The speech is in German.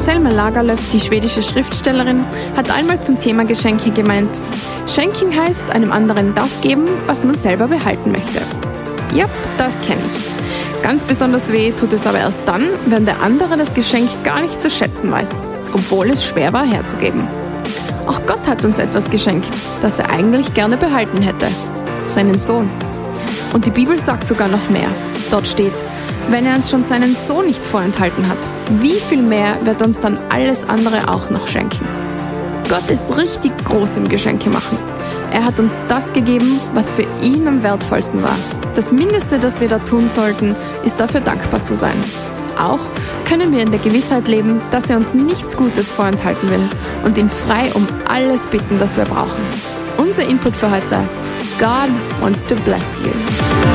Selma Lagerlöf, die schwedische Schriftstellerin, hat einmal zum Thema Geschenke gemeint: Schenken heißt, einem anderen das geben, was man selber behalten möchte. Ja, das kenne ich. Ganz besonders weh tut es aber erst dann, wenn der andere das Geschenk gar nicht zu schätzen weiß, obwohl es schwer war herzugeben. Auch Gott hat uns etwas geschenkt, das er eigentlich gerne behalten hätte: seinen Sohn. Und die Bibel sagt sogar noch mehr. Dort steht: Wenn er uns schon seinen Sohn nicht vorenthalten hat, wie viel mehr wird uns dann alles andere auch noch schenken? Gott ist richtig groß im Geschenke machen. Er hat uns das gegeben, was für ihn am wertvollsten war. Das Mindeste, das wir da tun sollten, ist dafür dankbar zu sein. Auch können wir in der Gewissheit leben, dass er uns nichts Gutes vorenthalten will und ihn frei um alles bitten, das wir brauchen. Unser Input für heute: God wants to bless you.